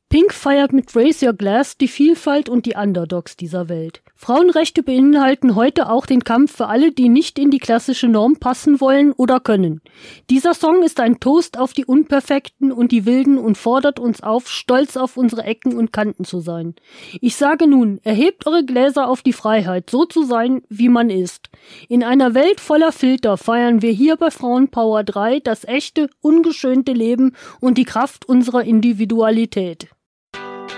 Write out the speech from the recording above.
Pink feiert mit Raise Your Glass die Vielfalt und die Underdogs dieser Welt. Frauenrechte beinhalten heute auch den Kampf für alle, die nicht in die klassische Norm passen wollen oder können. Dieser Song ist ein Toast auf die Unperfekten und die Wilden und fordert uns auf, stolz auf unsere Ecken und Kanten zu sein. Ich sage nun, erhebt eure Gläser auf die Freiheit, so zu sein, wie man ist. In einer Welt voller Filter feiern wir hier bei Frauenpower 3 das echte, ungeschönte Leben und die Kraft unserer Individualität.